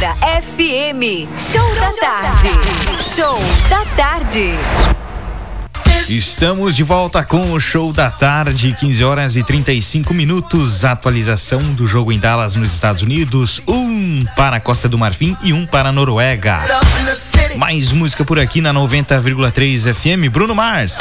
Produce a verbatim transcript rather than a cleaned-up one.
Mega F M. Show da tarde. Show da tarde. Estamos de volta com o Show da Tarde, quinze horas e trinta e cinco minutos. Atualização do jogo em Dallas, nos Estados Unidos. Um para a Costa do Marfim e um para a Noruega. Mais música por aqui na noventa vírgula três F M. Bruno Mars.